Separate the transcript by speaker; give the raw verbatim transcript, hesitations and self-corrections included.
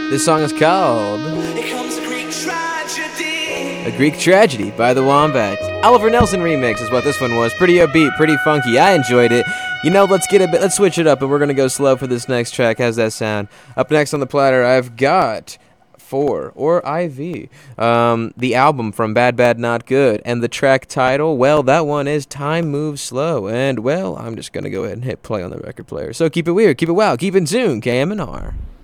Speaker 1: This song is called
Speaker 2: Here comes a Greek tragedy.
Speaker 1: A Greek Tragedy by the Wombats. Oliver Nelson remix is what this one was. Pretty upbeat, pretty funky. I enjoyed it. You know, let's get a bit, let's switch it up, and we're gonna go slow for this next track. How's that sound? Up next on the platter, I've got Four or I V, um, the album from Bad Bad Not Good, and the track title. Well, that one is Time Moves Slow, and well, I'm just gonna go ahead and hit play on the record player. So keep it weird, keep it wild, keep it in tune. K M N R.